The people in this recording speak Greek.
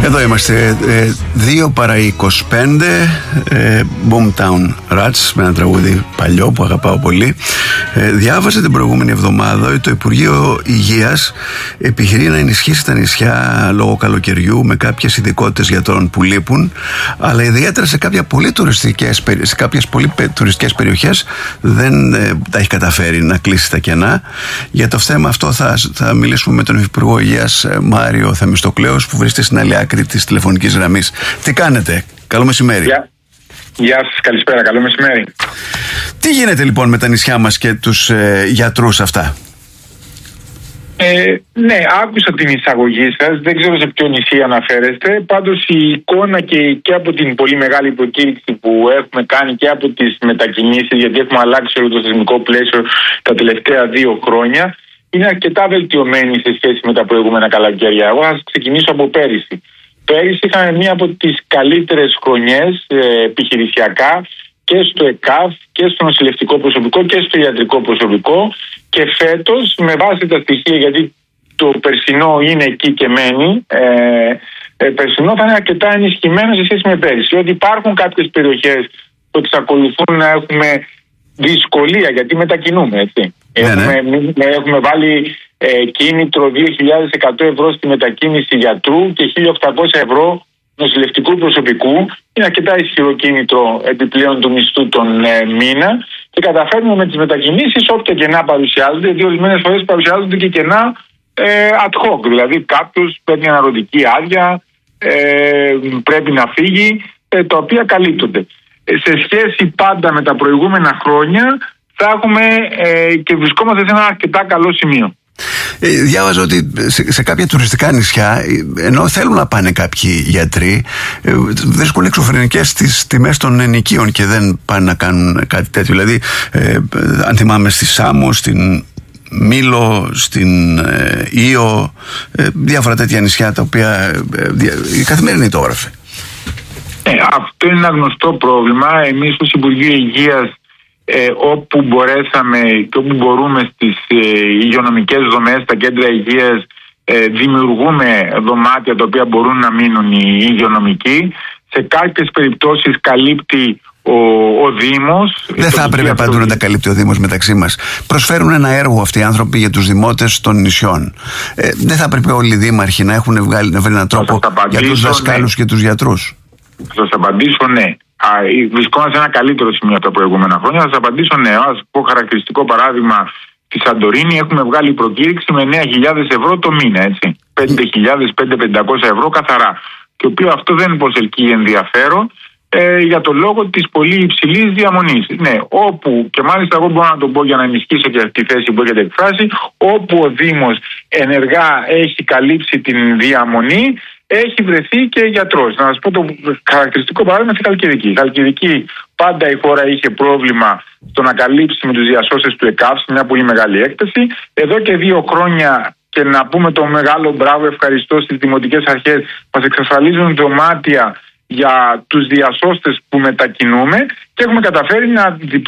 Εδώ είμαστε, 2 παρά 25, Boomtown Rats, με ένα τραγούδι παλιό που αγαπάω πολύ. Διάβασα την προηγούμενη εβδομάδα ότι το Υπουργείο Υγείας επιχειρεί να ενισχύσει τα νησιά λόγω καλοκαιριού με κάποιες ειδικότητες γιατρών που λείπουν, αλλά ιδιαίτερα σε κάποιες πολύ τουριστικές περιοχές δεν τα έχει καταφέρει να κλείσει τα κενά. Για το θέμα αυτό θα μιλήσουμε με τον Υπουργό Υγείας Μάριο Θεμιστοκλέος, που βρίσκεται στην άλλη άκρη της τηλεφωνικής γραμμής. Τι κάνετε? Καλό μεσημέρι. Γεια σας, καλησπέρα, καλό μεσημέρι. Τι γίνεται λοιπόν με τα νησιά μας και τους γιατρούς αυτά? Ναι, άκουσα την εισαγωγή σας, δεν ξέρω σε ποιο νησί αναφέρεστε. Πάντως η εικόνα και από την πολύ μεγάλη προκήρυξη που έχουμε κάνει και από τις μετακινήσεις, γιατί έχουμε αλλάξει όλο το θεσμικό πλαίσιο τα τελευταία 2 χρόνια, είναι αρκετά βελτιωμένη σε σχέση με τα προηγούμενα καλοκαίρια. Εγώ θα ξεκινήσω από πέρυσι. Πέρυσι είχαμε μία από τις καλύτερες χρονιές επιχειρησιακά και στο ΕΚΑΒ και στο νοσηλευτικό προσωπικό και στο ιατρικό προσωπικό, και φέτος με βάση τα στοιχεία, γιατί το περσινό είναι εκεί και μένει, περσινό θα είναι αρκετά ενισχυμένο σε σχέση με πέρυσι. Ότι υπάρχουν κάποιες περιοχές που εξακολουθούν να έχουμε δυσκολία, γιατί μετακινούμε, έτσι. Έχουμε βάλει κίνητρο 2.100 ευρώ στη μετακίνηση γιατρού και 1.800 ευρώ νοσηλευτικού προσωπικού. Είναι αρκετά ισχυρό κίνητρο επιπλέον του μισθού τον μήνα, και καταφέρνουμε με τις μετακινήσεις, όποια κενά παρουσιάζονται, γιατί ορισμένες φορές παρουσιάζονται και κενά ad hoc. Δηλαδή κάποιος παίρνει αναρωτική άδεια, πρέπει να φύγει, τα οποία καλύπτονται. Σε σχέση πάντα με τα προηγούμενα χρόνια θα έχουμε και βρισκόμαστε σε ένα αρκετά καλό σημείο. Διάβαζα ότι σε κάποια τουριστικά νησιά, ενώ θέλουν να πάνε κάποιοι γιατροί, βρίσκουν εξωφρενικές τις τιμές των ενοικίων και δεν πάνε να κάνουν κάτι τέτοιο. Δηλαδή, αν θυμάμαι, στη Σάμο, στην Μήλο, στην Ήο, διάφορα τέτοια νησιά τα οποία η καθημερινή το έγραφε. Αυτό είναι ένα γνωστό πρόβλημα. Εμείς ως Υπουργείο Υγείας, όπου μπορέσαμε και όπου μπορούμε στις υγειονομικές δομές, στα κέντρα υγείας, δημιουργούμε δωμάτια τα οποία μπορούν να μείνουν οι υγειονομικοί. Σε κάποιες περιπτώσεις καλύπτει ο Δήμος. Δεν θα έπρεπε παντού να τα καλύπτει ο Δήμος μεταξύ μας? Προσφέρουν ένα έργο αυτοί οι άνθρωποι για τους δημότες των νησιών. Δεν θα έπρεπε όλοι οι δήμαρχοι να έχουν βγάλει έναν τρόπο για τους δασκάλους και τους γιατρούς? Θα σας απαντήσω ναι. Βρισκόμαστε σε ένα καλύτερο σημείο από τα προηγούμενα χρόνια. Θα σας απαντήσω ναι. Ας πω χαρακτηριστικό παράδειγμα, στη Σαντορίνη έχουμε βγάλει προκήρυξη με 9.000 ευρώ το μήνα, έτσι. 5.500 ευρώ καθαρά. Και οποίο αυτό δεν προσελκύει ενδιαφέρον για το λόγο της πολύ υψηλής διαμονής. Ναι, όπου, και μάλιστα εγώ μπορώ να το πω για να ενισχύσω και τη θέση που έχετε εκφράσει, όπου ο Δήμος ενεργά έχει καλύψει την διαμονή, έχει βρεθεί και γιατρός. Να σας πω το χαρακτηριστικό παράδειγμα στη Χαλκιδική. Η Χαλκιδική πάντα η χώρα είχε πρόβλημα στο να καλύψει με τους διασώστες του ΕΚΑΒ, μια πολύ μεγάλη έκταση. Εδώ και 2 χρόνια, και να πούμε το μεγάλο μπράβο, ευχαριστώ στις δημοτικές αρχές, μας εξασφαλίζουν δωμάτια για τους διασώστες που μετακινούμε, και έχουμε καταφέρει να